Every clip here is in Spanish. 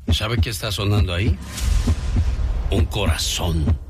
¿Sabe qué está sonando ahí? Un corazón.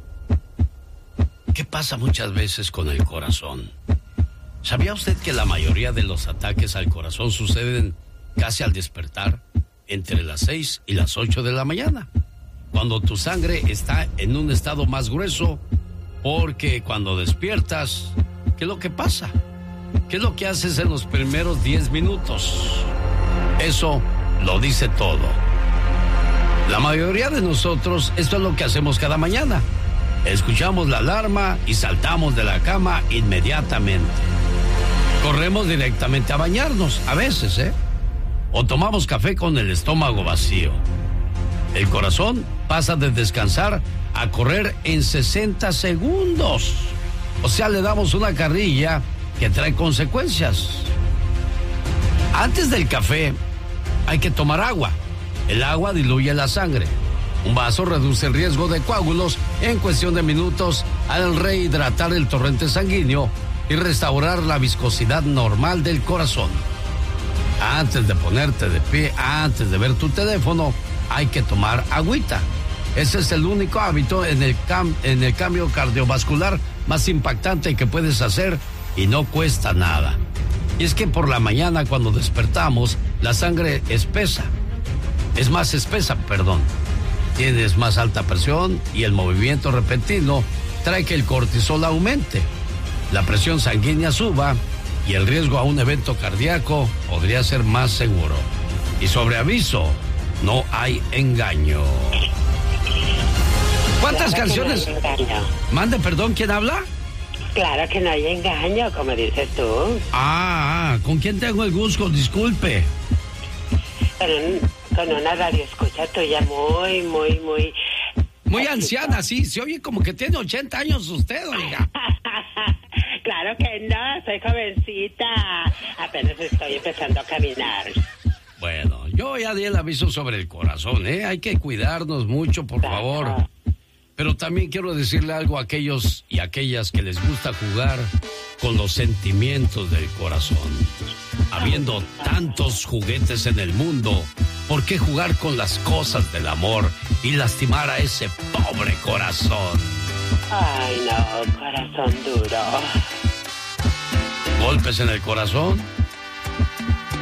¿Qué pasa muchas veces con el corazón? ¿Sabía usted que la mayoría de los ataques al corazón suceden casi al despertar, entre las 6 y las 8 de la mañana? Cuando tu sangre está en un estado más grueso, porque cuando despiertas, ¿qué es lo que pasa? ¿Qué es lo que haces en los primeros 10 minutos? Eso lo dice todo. La mayoría de nosotros, esto es lo que hacemos cada mañana. Escuchamos la alarma y saltamos de la cama inmediatamente. Corremos directamente a bañarnos, a veces, o tomamos café con el estómago vacío. El corazón pasa de descansar a correr en 60 segundos. O sea, le damos una carrilla que trae consecuencias. Antes del café, hay que tomar agua. El agua diluye la sangre. Un vaso reduce el riesgo de coágulos en cuestión de minutos al rehidratar el torrente sanguíneo y restaurar la viscosidad normal del corazón. Antes de ponerte de pie, antes de ver tu teléfono, hay que tomar agüita. Ese es el único hábito en el cambio cardiovascular más impactante que puedes hacer y no cuesta nada. Y es que por la mañana cuando despertamos, la sangre es más espesa. Tienes más alta presión y el movimiento repentino trae que el cortisol aumente, la presión sanguínea suba y el riesgo a un evento cardíaco podría ser más seguro. Y sobre aviso, no hay engaño. ¿Cuántas canciones? No hay engaño. Mande, perdón, ¿quién habla? Claro que no hay engaño, como dices tú. ¿Con quién tengo el gusto? Disculpe. Con una radio escucha tuya muy anciana, sí, se oye como que tiene 80 años usted, oiga. Claro que no, soy jovencita, apenas estoy empezando a caminar. Bueno, yo ya di el aviso sobre el corazón, hay que cuidarnos mucho, por favor. Pero también quiero decirle algo a aquellos y aquellas que les gusta jugar con los sentimientos del corazón. Habiendo tantos juguetes en el mundo, ¿por qué jugar con las cosas del amor y lastimar a ese pobre corazón? Ay, no, corazón duro. Golpes en el corazón,